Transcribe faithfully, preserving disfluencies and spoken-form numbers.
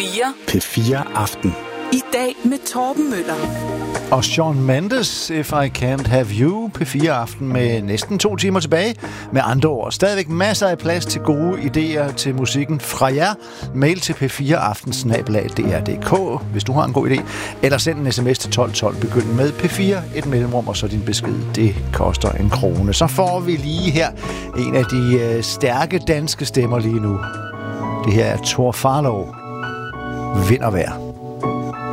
fire. P fire Aften. I dag med Torben Møller. Og Shawn Mendes, If I Can't Have You, P fire Aften med næsten to timer tilbage. Med andre ord, stadigvæk masser af plads til gode idéer til musikken fra jer. Mail til p fire aften snabel-a d r punktum d k, hvis du har en god idé. Eller send en sms til tolv tolv, begynd med P fire, et mellemrum og så din besked. Det koster en krone. Så får vi lige her en af de øh, stærke danske stemmer lige nu. Det her er Tor Farlov. Vind og vejr.